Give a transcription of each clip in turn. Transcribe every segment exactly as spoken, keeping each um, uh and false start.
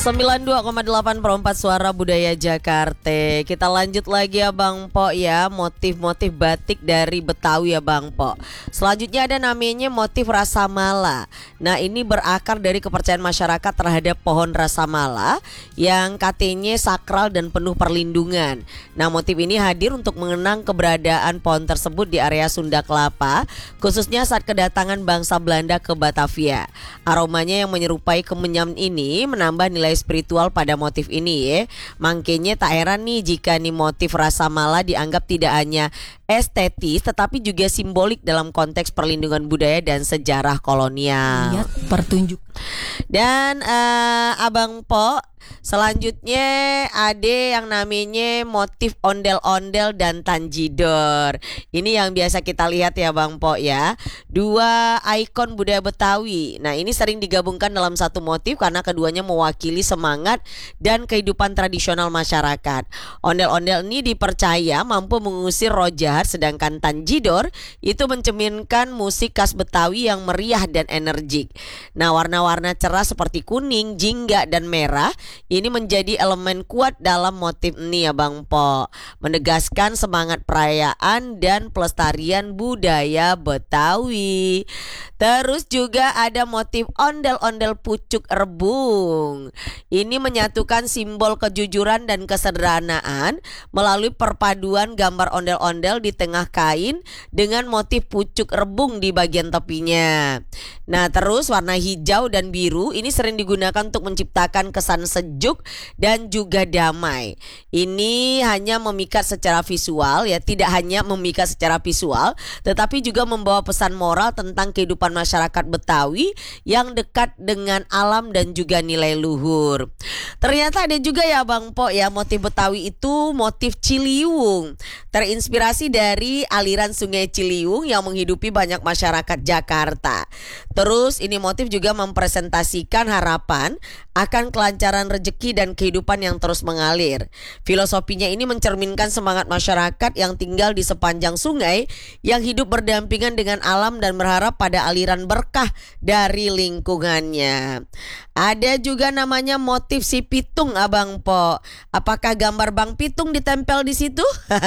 sembilan puluh dua koma delapan Perempat Suara Budaya Jakarta. Kita lanjut lagi ya Bang Po ya, motif-motif batik dari Betawi ya Bang Po. Selanjutnya ada namanya motif rasamala. Nah ini berakar dari kepercayaan masyarakat terhadap pohon rasamala yang katanya sakral dan penuh perlindungan. Nah motif ini hadir untuk mengenang keberadaan pohon tersebut di area Sunda Kelapa, khususnya saat kedatangan bangsa Belanda ke Batavia. Aromanya yang menyerupai kemenyan ini menambah nilai spiritual pada motif ini ya. Makanya tak heran nih jika nih motif rasamala dianggap tidak hanya estetis tetapi juga simbolik dalam konteks perlindungan budaya dan sejarah kolonial. Lihat pertunjuk. Dan uh, Abang Po, selanjutnya ada yang namanya motif ondel-ondel dan tanjidor. Ini yang biasa kita lihat ya Bang Po ya. Dua ikon budaya Betawi. Nah ini sering digabungkan dalam satu motif karena keduanya mewakili semangat dan kehidupan tradisional masyarakat. Ondel-ondel ini dipercaya mampu mengusir roh jahat, sedangkan tanjidor itu mencerminkan musik khas Betawi yang meriah dan energik. Nah warna-warna cerah seperti kuning, jingga dan merah ini menjadi elemen kuat dalam motif ini ya Bang Po, menegaskan semangat perayaan dan pelestarian budaya Betawi. Terus juga ada motif ondel-ondel pucuk rebung. Ini menyatukan simbol kejujuran dan kesederhanaan melalui perpaduan gambar ondel-ondel di tengah kain dengan motif pucuk rebung di bagian tepinya. Nah terus warna hijau dan biru ini sering digunakan untuk menciptakan kesan sejuk dan juga damai. Ini hanya memikat secara visual ya, tidak hanya memikat secara visual tetapi juga membawa pesan moral tentang kehidupan masyarakat Betawi yang dekat dengan alam dan juga nilai luhur. Ternyata ada juga ya Bang Po ya motif Betawi itu motif Ciliwung, terinspirasi dari aliran Sungai Ciliwung yang menghidupi banyak masyarakat Jakarta. Terus ini motif juga mempresentasikan harapan akan kelancaran rezeki dan kehidupan yang terus mengalir. Filosofinya ini mencerminkan semangat masyarakat yang tinggal di sepanjang sungai yang hidup berdampingan dengan alam dan berharap pada aliran berkah dari lingkungannya. Ada juga namanya motif si Pitung Abang Po. Apakah gambar Bang Pitung ditempel di situ?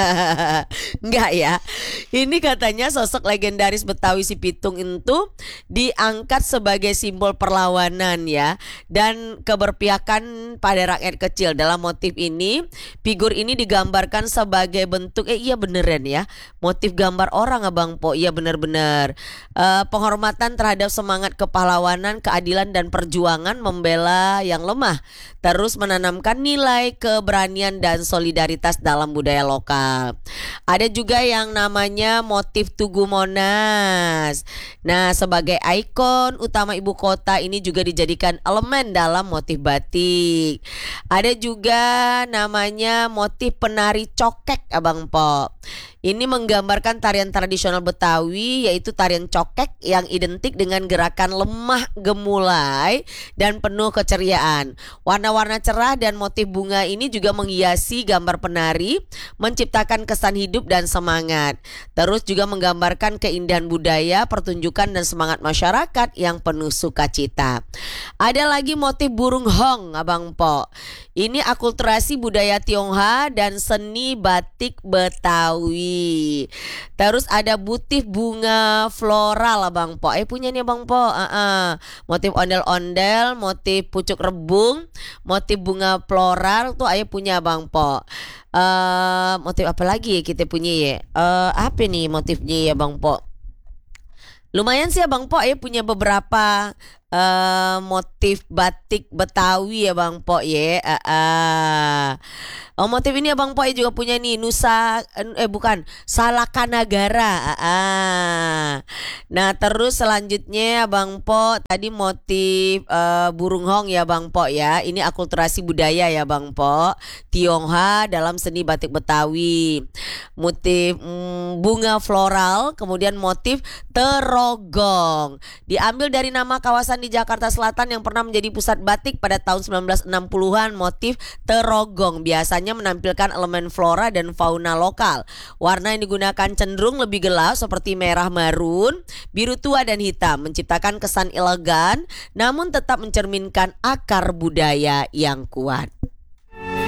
Enggak ya. Ini katanya sosok legendaris Betawi si Pitung itu diangkat sebagai simbol perlawanan ya dan keberpihakan pada rakyat kecil. Dalam motif ini, figur ini digambarkan sebagai bentuk eh iya beneran ya, motif gambar orang Abang Po. Iya bener-bener uh, penghormatan terhadap semangat kepahlawanan, keadilan dan perjuangan membela yang lemah, terus menanamkan nilai keberanian dan solidaritas dalam budaya lokal. Ada juga yang namanya motif Tugu Monas. Nah sebagai ikon utama ibu kota ini juga dijadikan elemen dalam motif batik. Ada juga namanya motif penari cokek Abang Po. Ini menggambarkan tarian tradisional Betawi yaitu tarian cokek yang identik dengan gerakan lemah gemulai dan penuh keceriaan. Warna-warna cerah dan motif bunga ini juga menghiasi gambar penari, menciptakan kesan hidup dan semangat. Terus juga menggambarkan keindahan budaya, pertunjukan dan semangat masyarakat yang penuh sukacita. Ada lagi motif burung hong Abang Po. Ini akulturasi budaya Tionghoa dan seni batik Betawi. Terus ada motif bunga floral Abang Po. Eh punya nih Abang Po. Uh-uh. Motif ondel-ondel, motif pucuk rebung, motif bunga floral tuh ayah punya Abang Po. Uh, motif apa lagi kita punya ya? Uh, apa nih motifnya ya Bang Po? Lumayan sih Bang Po, ayah punya beberapa uh, motif batik Betawi ya Bang Po ya. Uh, uh. Oh, motif ini Abang Po juga punya nih Nusa eh bukan Salakanagara. Uh, uh. Nah terus selanjutnya Abang Po tadi motif uh, burung hong ya Bang Po ya. Ini akulturasi budaya ya Bang Po, Tionghoa dalam seni batik Betawi. Motif mm, bunga floral, kemudian motif terogong diambil dari nama kawasan kawasan di Jakarta Selatan yang pernah menjadi pusat batik pada tahun sembilan belas enam puluhan. Motif terogong biasanya menampilkan elemen flora dan fauna lokal. Warna yang digunakan cenderung lebih gelap seperti merah marun, biru tua dan hitam, menciptakan kesan elegan namun tetap mencerminkan akar budaya yang kuat.